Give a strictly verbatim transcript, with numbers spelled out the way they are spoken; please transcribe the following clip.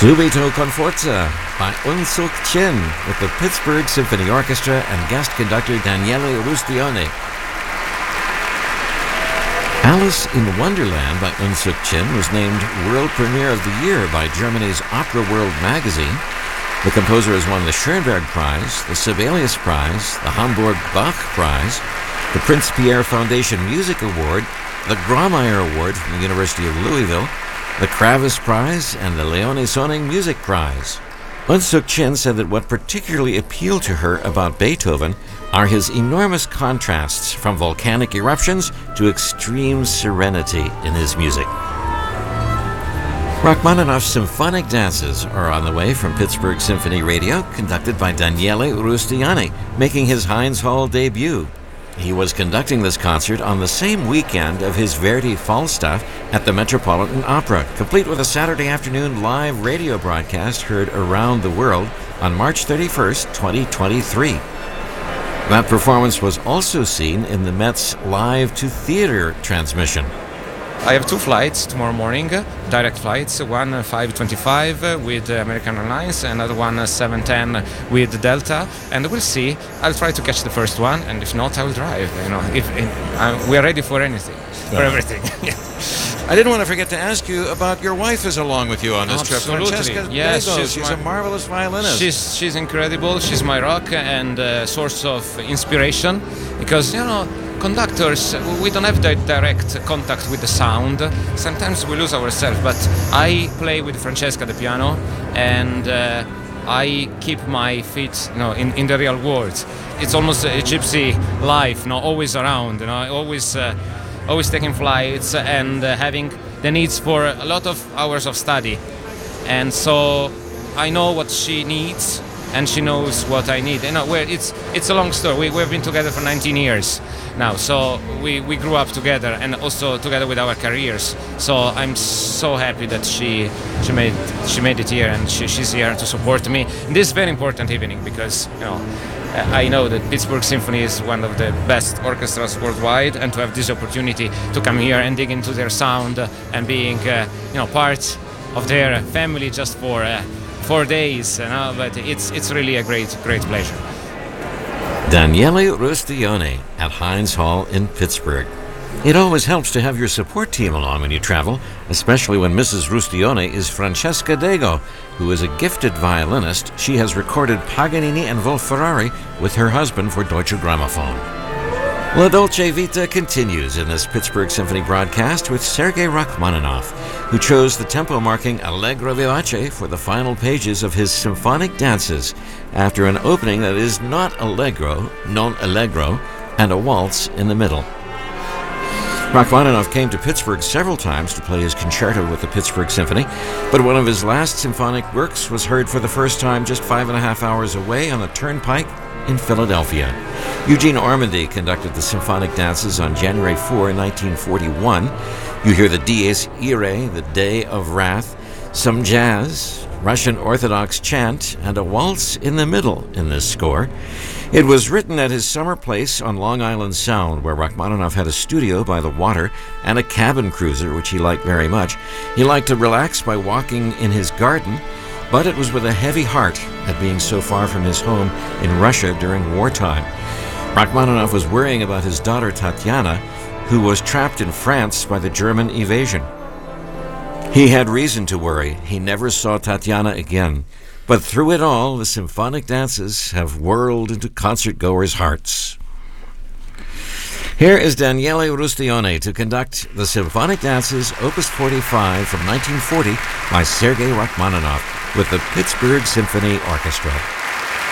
Subito con Forza by Unsuk Chin with the Pittsburgh Symphony Orchestra and guest conductor Daniele Rustione. Alice in Wonderland by Unsuk Chin was named World Premiere of the Year by Germany's Opera World magazine. The composer has won the Schoenberg Prize, the Sibelius Prize, the Hamburg Bach Prize, the Prince Pierre Foundation Music Award, the Grawemeyer Award from the University of Louisville, the Kravis Prize, and the Leone Soning Music Prize. Unsuk Chin said that what particularly appealed to her about Beethoven are his enormous contrasts from volcanic eruptions to extreme serenity in his music. Rachmaninoff's symphonic dances are on the way from Pittsburgh Symphony Radio, conducted by Daniele Rustione, making his Heinz Hall debut. He was conducting this concert on the same weekend of his Verdi Falstaff at the Metropolitan Opera, complete with a Saturday afternoon live radio broadcast heard around the world on March thirty-first, twenty twenty-three. That performance was also seen in the Met's live-to-theater transmission. I have two flights tomorrow morning, direct flights, one uh, five twenty-five uh, with uh, American Airlines, another one uh, seven ten with Delta, and we'll see. I'll try to catch the first one, and if not, I will drive. You know, if, if uh, we are ready for anything, for everything. I didn't want to forget to ask you about your wife is along with you on this Absolutely. trip. Francesca Yes, Dego. she's She's my- a marvelous violinist. She's she's incredible. She's my rock and uh, source of inspiration, because you know, conductors, we don't have that direct contact with the sound. Sometimes we lose ourselves, but I play with Francesca the piano, and uh, I keep my feet, you know, in, in the real world. It's almost a gypsy life, you know, always around, you know, always uh, always taking flights and uh, having the needs for a lot of hours of study. And so I know what she needs, and she knows what I need. You know, where it's it's a long story. We we've been together for nineteen years now, so we, we grew up together, and also together with our careers. So I'm so happy that she she made she made it here, and she, she's here to support me in this very important evening, because you know, I know that Pittsburgh Symphony is one of the best orchestras worldwide, and to have this opportunity to come here and dig into their sound and being uh, you know, part of their family just for uh, four days, you know, but it's it's really a great great pleasure. Daniele Rustione at Heinz Hall in Pittsburgh. It always helps to have your support team along when you travel, especially when Missus Rustione is Francesca Dego, who is a gifted violinist. She has recorded Paganini and Wolf-Ferrari with her husband for Deutsche Grammophon. La Dolce Vita continues in this Pittsburgh Symphony broadcast with Sergei Rachmaninoff, who chose the tempo-marking Allegro Vivace for the final pages of his symphonic dances after an opening that is not allegro, non allegro, and a waltz in the middle. Rachmaninoff came to Pittsburgh several times to play his concerto with the Pittsburgh Symphony, but one of his last symphonic works was heard for the first time just five and a half hours away on the Turnpike in Philadelphia. Eugene Ormandy conducted the symphonic dances on January fourth, nineteen forty-one. You hear the Dies Irae, the Day of Wrath, some jazz, Russian Orthodox chant, and a waltz in the middle in this score. It was written at his summer place on Long Island Sound, where Rachmaninoff had a studio by the water and a cabin cruiser, which he liked very much. He liked to relax by walking in his garden, but it was with a heavy heart at being so far from his home in Russia during wartime. Rachmaninoff was worrying about his daughter Tatiana, who was trapped in France by the German invasion. He had reason to worry. He never saw Tatiana again. But through it all, the symphonic dances have whirled into concert-goers' hearts. Here is Daniele Rustione to conduct the Symphonic Dances, Opus forty-five from nineteen forty by Sergei Rachmaninoff with the Pittsburgh Symphony Orchestra.